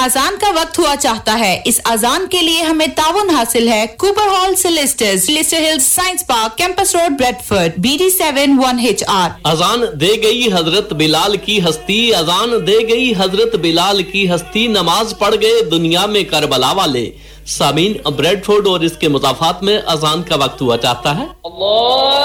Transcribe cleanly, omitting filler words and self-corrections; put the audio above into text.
अजान का वक्त हुआ चाहता है। इस अजान के लिए हमें ताउन हासिल है Cooper hall सिलिस्टर्स, Leicester hills science park, campus road, Bradford, BD7 1HR। अजान दे गई हजरत बिलाल की हस्ती, अजान दे गई हजरत बिलाल की हस्ती, नमाज पढ़ गए दुनिया में करबला वाले। सामीन, ब्रेडफोर्ड और इसके मुजाफात में अजान का वक्त हुआ चाहता है।